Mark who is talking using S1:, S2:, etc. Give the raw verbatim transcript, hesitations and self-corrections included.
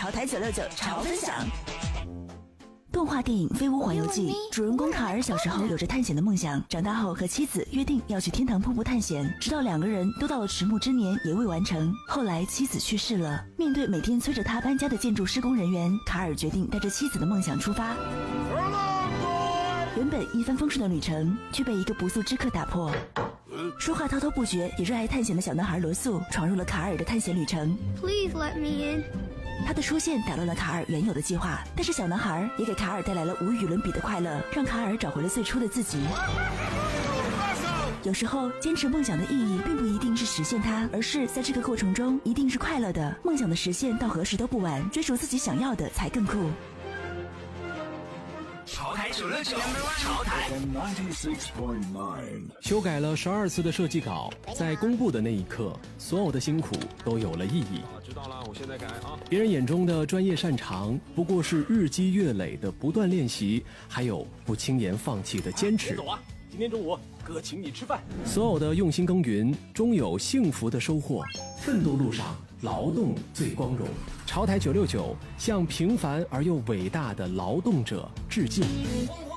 S1: 潮台九六九潮分享。动画电影《飞屋环游记》，主人公卡尔小时候有着探险的梦想，长大后和妻子约定要去天堂瀑布探险，直到两个人都到了迟暮之年也未完成。后来妻子去世了，面对每天催着他搬家的建筑施工人员，卡尔决定带着妻子的梦想出发。原本一帆风顺的旅程，却被一个不速之客打破。说话滔滔不绝也热爱探险的小男孩罗素闯入了卡尔的探险旅程。
S2: Please let me in。
S1: 他的出现打乱了卡尔原有的计划，但是小男孩也给卡尔带来了无与伦比的快乐，让卡尔找回了最初的自己。有时候坚持梦想的意义并不一定是实现它，而是在这个过程中一定是快乐的。梦想的实现到何时都不晚，追逐自己想要的才更酷。
S3: 潮台九六九，潮台
S4: 修改了十二次的设计稿，在公布的那一刻，所有的辛苦都有了意义。
S5: 知道了，我现在改啊。
S4: 别人眼中的专业擅长，不过是日积月累的不断练习，还有不轻言放弃的坚持。
S5: 走啊！今天中午哥请你吃饭。
S4: 所有的用心耕耘，终有幸福的收获。奋斗路上，劳动最光荣。潮台九六九向平凡而又伟大的劳动者致敬。